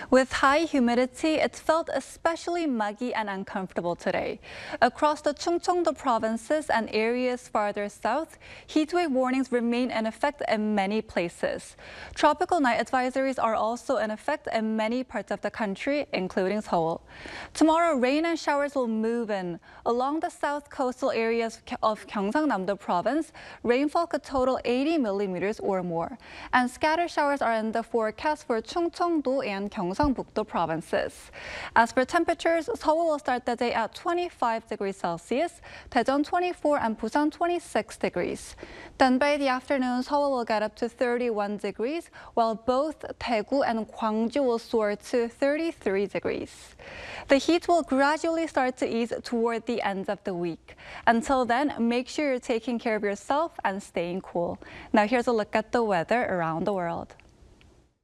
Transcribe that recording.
With high humidity, it felt especially muggy and uncomfortable today. Across the Chungcheongdo provinces and areas farther south, heatwave warnings remain in effect in many places. Tropical night advisories are also in effect in many parts of the country, including Seoul. Tomorrow, rain and showers will move in. Along the south coastal areas of Gyeongsang-Namdo province, rainfall could total 80 millimeters or more. And scattered showers are in the forecast for Chungcheongdo and Gyeongsang-Bukdo provinces. As for temperatures, Seoul will start the day at 25 degrees Celsius, Daejeon 24 and Busan 26 degrees. Then by the afternoon, Seoul will get up to 31 degrees, while both Daegu and Gwangju will soar to 33 degrees. The heat will gradually start to ease toward the end of the week. Until then, make sure you're taking care of yourself and staying cool. Now here's a look at the weather around the world.